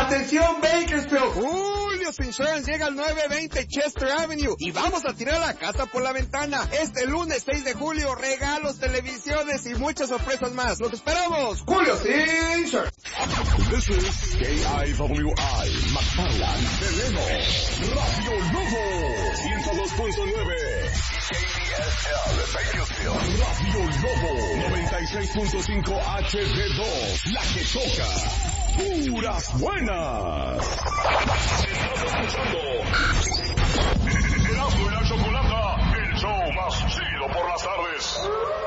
¡Atención, Bakersfield! Julio's Insurance llega al 920 Chester Avenue y vamos a tirar la casa por la ventana. Este lunes 6 de julio, regalos, televisiones y muchas sorpresas más. ¡Los esperamos! ¡Julio's Insurance! This is KIWI, McFarland, Seleno, Radio Lobo, 102.9. KDSL, Bakersfield, Radio Lobo, 96.5 HD2, la que toca. ¡Puras buenas! Estás escuchando Erasmo y la Chocolata, el show más chido por las tardes.